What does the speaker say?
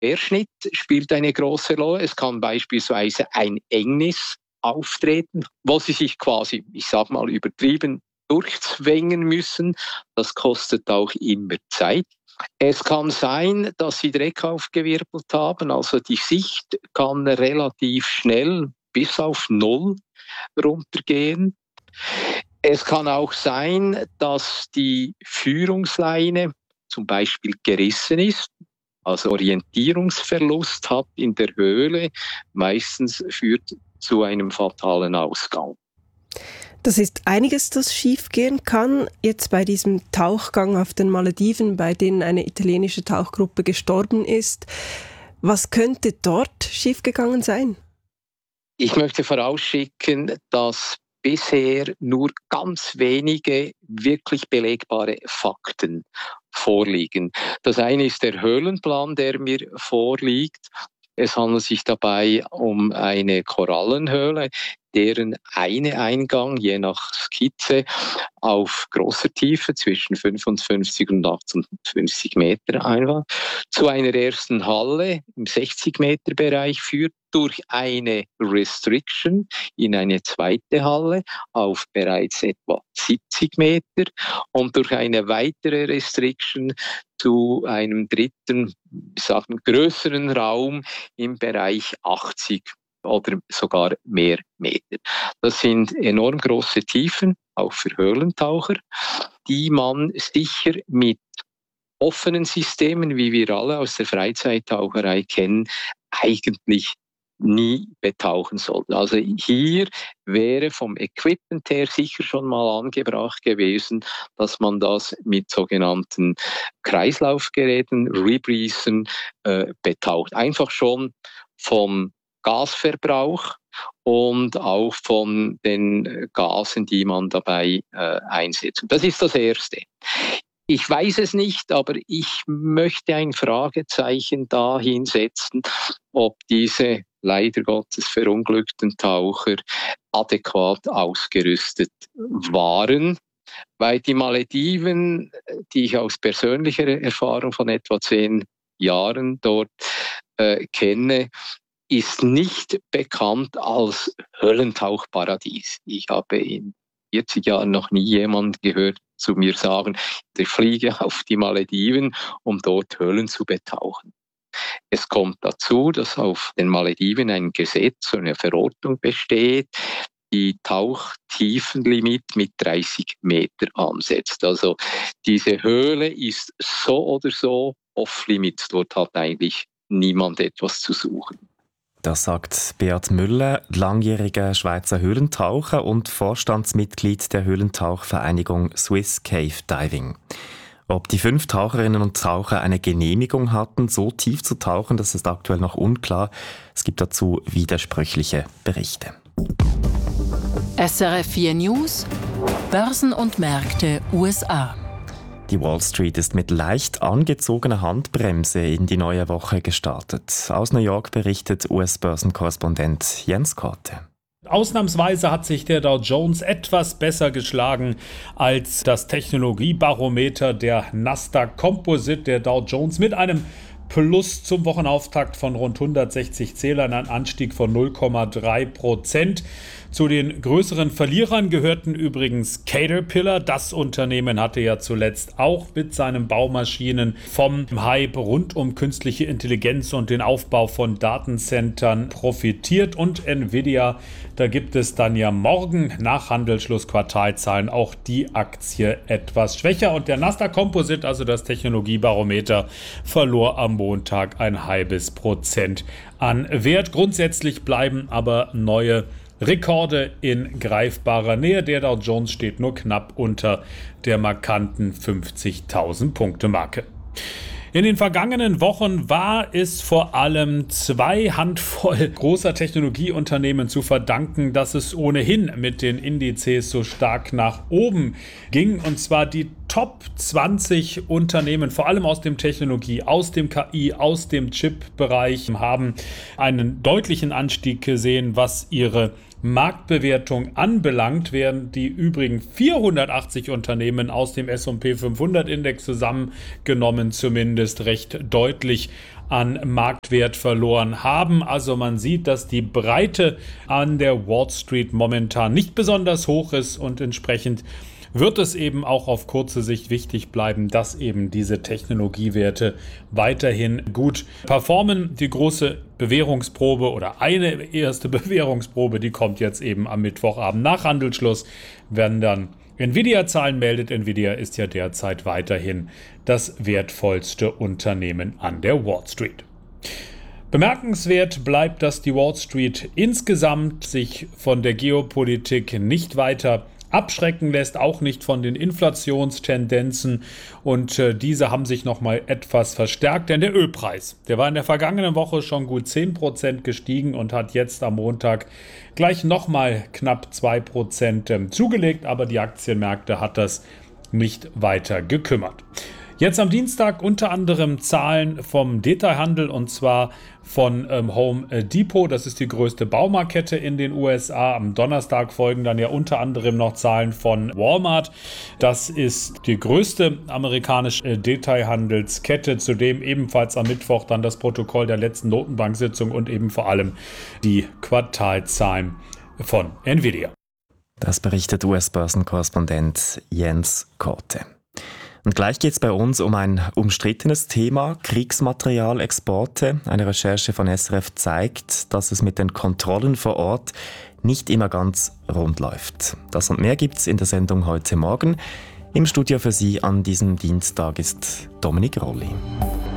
Querschnitt spielt eine große Rolle. Es kann beispielsweise ein Engnis auftreten, wo sie sich quasi, ich sage mal übertrieben, durchzwängen müssen. Das kostet auch immer Zeit. Es kann sein, dass sie Dreck aufgewirbelt haben, also die Sicht kann relativ schnell bis auf Null runtergehen. Es kann auch sein, dass die Führungsleine zum Beispiel gerissen ist, also Orientierungsverlust hat in der Höhle, meistens führt zu einem fatalen Ausgang. Das ist einiges, das schiefgehen kann. Jetzt bei diesem Tauchgang auf den Malediven, bei dem eine italienische Tauchgruppe gestorben ist. Was könnte dort schiefgegangen sein? Ich möchte vorausschicken, dass bisher nur ganz wenige wirklich belegbare Fakten vorliegen. Das eine ist der Höhlenplan, der mir vorliegt. Es handelt sich dabei um eine Korallenhöhle, deren eine Eingang je nach Skizze auf großer Tiefe zwischen 55 und 58 Meter einwand zu einer ersten Halle im 60 Meter Bereich führt, durch eine Restriction in eine zweite Halle auf bereits etwa 70 Meter und durch eine weitere Restriction zu einem dritten, sagen, größeren Raum im Bereich 80 oder sogar mehr Meter. Das sind enorm große Tiefen, auch für Höhlentaucher, die man sicher mit offenen Systemen, wie wir alle aus der Freizeittaucherei kennen, eigentlich nie betauchen sollten. Also hier wäre vom Equipment her sicher schon mal angebracht gewesen, dass man das mit sogenannten Kreislaufgeräten, Rebreathern betaucht. Einfach schon vom Gasverbrauch und auch von den Gasen, die man dabei einsetzt. Das ist das Erste. Ich weiß es nicht, aber ich möchte ein Fragezeichen dahin setzen, ob diese leider Gottes verunglückten Taucher adäquat ausgerüstet waren. Weil die Malediven, die ich aus persönlicher Erfahrung von etwa 10 Jahren dort kenne, ist nicht bekannt als Höhlentauchparadies. Ich habe in 40 Jahren noch nie jemanden gehört zu mir sagen, ich fliege auf die Malediven, um dort Höhlen zu betauchen. Es kommt dazu, dass auf den Malediven ein Gesetz, eine Verordnung besteht, die Tauchtiefenlimit mit 30 Meter ansetzt. Also diese Höhle ist so oder so off-limit. Dort hat eigentlich niemand etwas zu suchen. Das sagt Beat Müller, langjähriger Schweizer Höhlentaucher und Vorstandsmitglied der Höhlentauchvereinigung Swiss Cave Diving. Ob die 5 Taucherinnen und Taucher eine Genehmigung hatten, so tief zu tauchen, das ist aktuell noch unklar. Es gibt dazu widersprüchliche Berichte. SRF 4 News, Börsen und Märkte USA. Die Wall Street ist mit leicht angezogener Handbremse in die neue Woche gestartet. Aus New York berichtet US-Börsenkorrespondent Jens Korte. Ausnahmsweise hat sich der Dow Jones etwas besser geschlagen als das Technologiebarometer der Nasdaq Composite. Der Dow Jones mit einem Plus zum Wochenauftakt von rund 160 Zählern, ein Anstieg von 0,3%. Zu den größeren Verlierern gehörten übrigens Caterpillar. Das Unternehmen hatte ja zuletzt auch mit seinen Baumaschinen vom Hype rund um künstliche Intelligenz und den Aufbau von Datencentern profitiert. Und Nvidia, da gibt es dann ja morgen nach Handelsschluss Quartalzahlen auch die Aktie etwas schwächer. Und der Nasdaq Composite, also das Technologiebarometer, verlor am Montag 0,5% an Wert. Grundsätzlich bleiben aber neue Rekorde in greifbarer Nähe. Der Dow Jones steht nur knapp unter der markanten 50.000 Punkte Marke. In den vergangenen Wochen war es vor allem 2 Handvoll großer Technologieunternehmen zu verdanken, dass es ohnehin mit den Indizes so stark nach oben ging. Und zwar die Top 20 Unternehmen, vor allem aus dem Technologie, aus dem KI, aus dem Chip-Bereich, haben einen deutlichen Anstieg gesehen, was ihre Marktbewertung anbelangt, während die übrigen 480 Unternehmen aus dem S&P 500 Index zusammengenommen zumindest recht deutlich an Marktwert verloren haben. Also man sieht, dass die Breite an der Wall Street momentan nicht besonders hoch ist und entsprechend wird es eben auch auf kurze Sicht wichtig bleiben, dass eben diese Technologiewerte weiterhin gut performen. Die große Bewährungsprobe oder eine erste Bewährungsprobe, die kommt jetzt eben am Mittwochabend nach Handelsschluss, wenn dann Nvidia-Zahlen meldet. Nvidia ist ja derzeit weiterhin das wertvollste Unternehmen an der Wall Street. Bemerkenswert bleibt, dass die Wall Street insgesamt sich von der Geopolitik nicht weiter abschrecken lässt, auch nicht von den Inflationstendenzen, und diese haben sich nochmal etwas verstärkt, denn der Ölpreis, der war in der vergangenen Woche schon gut 10% gestiegen und hat jetzt am Montag gleich nochmal knapp 2% zugelegt, aber die Aktienmärkte hat das nicht weiter gekümmert. Jetzt am Dienstag unter anderem Zahlen vom Detailhandel, und zwar von Home Depot. Das ist die größte Baumarktkette in den USA. Am Donnerstag folgen dann ja unter anderem noch Zahlen von Walmart. Das ist die größte amerikanische Detailhandelskette. Zudem ebenfalls am Mittwoch dann das Protokoll der letzten Notenbank-Sitzung und eben vor allem die Quartalzahlen von Nvidia. Das berichtet US-Börsenkorrespondent Jens Korte. Und gleich geht es bei uns um ein umstrittenes Thema, Kriegsmaterialexporte. Eine Recherche von SRF zeigt, dass es mit den Kontrollen vor Ort nicht immer ganz rund läuft. Das und mehr gibt's in der Sendung heute Morgen. Im Studio für Sie an diesem Dienstag ist Dominik Rolli.